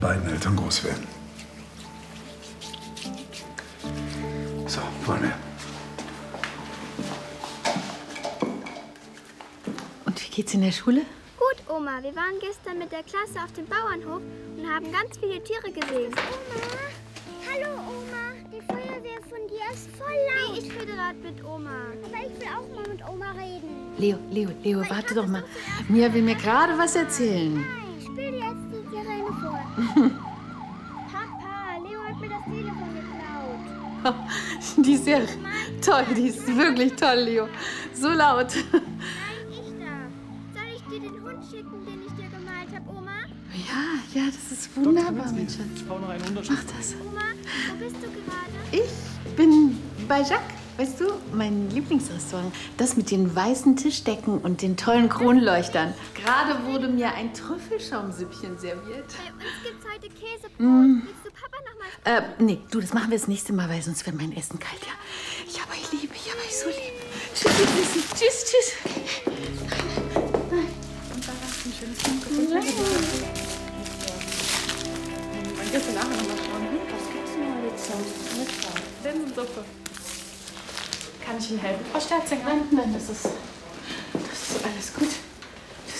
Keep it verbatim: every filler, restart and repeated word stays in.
beiden Eltern groß werden. So, wollen wir. Und wie geht's in der Schule? Gut, Oma. Wir waren gestern mit der Klasse auf dem Bauernhof und haben ganz viele Tiere gesehen. Oma, hallo Oma. Die Feuerwehr von dir ist voll laut. Nee, ich rede gerade mit Oma. Aber ich will auch mal mit Oma reden. Leo, Leo, Leo, warte doch mal. Mia will mir gerade was erzählen. Nein, ich spiele dir jetzt die Sirene vor. Papa, Leo hat mir das Telefon geklaut. Die ist ja toll, die ist wirklich toll, Leo. So laut. Nein, ich darf. Soll ich dir den Hund schicken, den ich dir gemalt habe, Oma? Ja, ja, das ist wunderbar, mein Schatz. Ich brauche noch eine Unterschrift. Mach das. Oma, wo bist du gerade? Ich bin bei Jacques. Weißt du, mein Lieblingsrestaurant. Das mit den weißen Tischdecken und den tollen Kronleuchtern. Gerade wurde mir ein Trüffelschaumsüppchen serviert. Bei uns gibt's heute Käsebrot. Mm. Willst du Papa noch mal Äh, nee, du, das machen wir das nächste Mal, weil sonst wird mein Essen kalt, ja. Ich hab euch lieb, ich hab euch so lieb. Tschüss, ihr Süßen. Tschüss, tschüss. Nein. Und da hast du ein schönes Kind. Man geht nachher noch mal schauen. Hm, was gibt's denn heute zum Mittag? Linsensuppe. Kann ich Ihnen helfen, Frau Sterzing? Nein, nein, das ist, das ist alles gut.